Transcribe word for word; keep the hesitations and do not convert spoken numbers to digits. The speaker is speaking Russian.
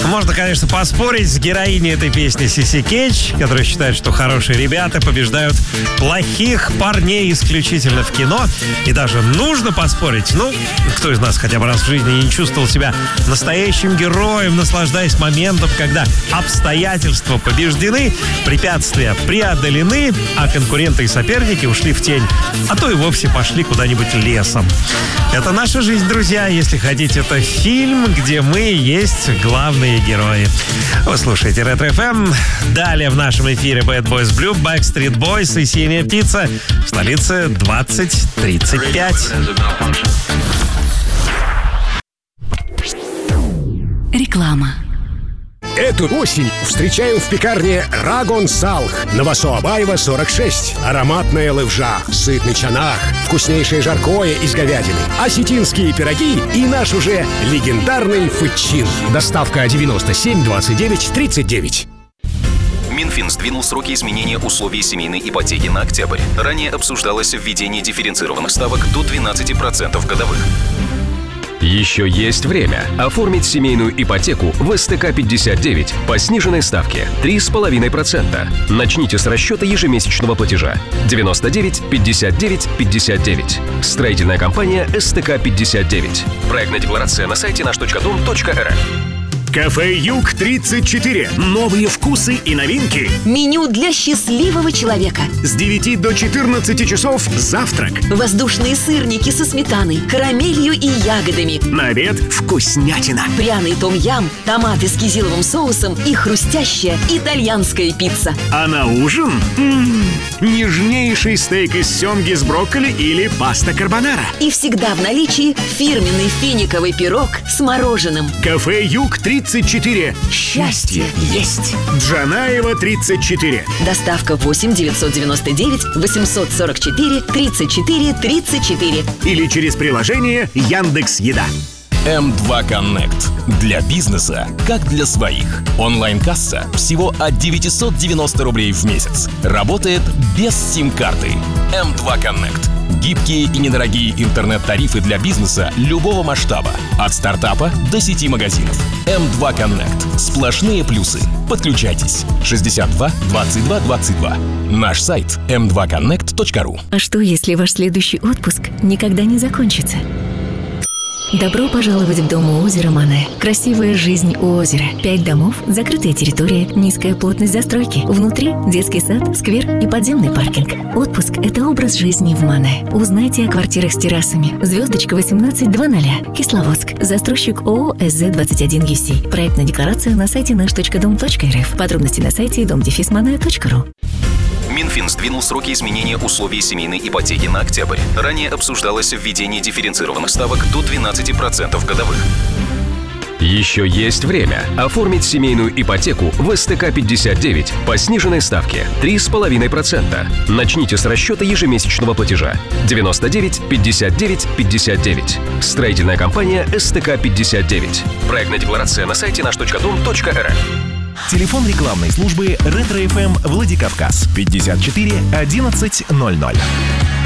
Можно, конечно, поспорить с героиней этой песни Сиси Кетч, которая считает, что хорошие ребята побеждают плохих парней исключительно в кино. И даже нужно поспорить. Ну, кто из нас хотя бы раз в жизни не чувствовал себя настоящим героем, наслаждаясь моментом, когда обстоятельства побеждены, препятствия преодолены, а конкуренты и соперники ушли в тень, а то и вовсе пошли куда-нибудь лесом. Это наша жизнь, друзья. Если хотите, это фильм, где мы есть главные герои. Вы слушаете Ретро эф эм. Далее в нашем эфире Bad Boys Blue, Backstreet Boys и Синяя птица. В столице двадцать тридцать пять. Реклама. Эту осень встречаем в пекарне Рагон Салх на Васо-Абаева, сорок шесть. Ароматная левжа, сытный чанах, вкуснейшее жаркое из говядины, осетинские пироги и наш уже легендарный фытчин. Доставка девяносто семь двадцать девять тридцать девять. Минфин сдвинул сроки изменения условий семейной ипотеки на октябрь. Ранее обсуждалось введение дифференцированных ставок до двенадцати процентов годовых. Еще есть время оформить семейную ипотеку в эс тэ ка пятьдесят девять по сниженной ставке три с половиной процента. Начните с расчета ежемесячного платежа девяносто девять пятьдесят девять пятьдесят девять. Строительная компания эс тэ ка пятьдесят девять. Проектная декларация на сайте наш точка дом точка эр эф. Кафе Юг тридцать четыре. Новые вкусы и новинки. Меню для счастливого человека. С девяти до четырнадцати часов завтрак. Воздушные сырники со сметаной, карамелью и ягодами. На обед вкуснятина. Пряный том-ям, томаты с кизиловым соусом и хрустящая итальянская пицца. А на ужин м-м, нежнейший стейк из семги с брокколи или паста карбонара. И всегда в наличии фирменный финиковый пирог с мороженым. Кафе Юг тридцать четыре. Счастье есть. Джанаева тридцать четыре. Доставка восемь девятьсот девяносто девять восемьсот сорок четыре тридцать четыре тридцать четыре. Или через приложение Яндекс.Еда. эм два Connect. Для бизнеса, как для своих. Онлайн-касса всего от девятьсот девяносто рублей в месяц. Работает без сим-карты. эм два Connect. Гибкие и недорогие интернет-тарифы для бизнеса любого масштаба. От стартапа до сети магазинов. эм два Connect. Сплошные плюсы. Подключайтесь. шестьдесят два двадцать два двадцать два. Наш сайт эм два коннект точка ру. А что, если ваш следующий отпуск никогда не закончится? Добро пожаловать в дом у озера Мане. Красивая жизнь у озера. Пять домов, закрытая территория, низкая плотность застройки. Внутри детский сад, сквер и подземный паркинг. Отпуск – это образ жизни в Мане. Узнайте о квартирах с террасами. Звездочка восемнадцать двадцать. Кисловодск. Застройщик ООО эс зэ двадцать один ю си. Проектная декларация на сайте наш точка дом точка эр эф. Подробности на сайте дом дефис мане точка ру. Минфин сдвинул сроки изменения условий семейной ипотеки на октябрь. Ранее обсуждалось введение дифференцированных ставок до двенадцати процентов годовых. Еще есть время оформить семейную ипотеку в эс тэ ка пятьдесят девять по сниженной ставке три с половиной процента. Начните с расчета ежемесячного платежа девяносто девять пятьдесят девять пятьдесят девять. Строительная компания эс тэ ка пятьдесят девять. Проектная декларация на сайте наш точка дом точка эр эф. Телефон рекламной службы Ретро эф эм Владикавказ пятьдесят четыре одиннадцать ноль ноль.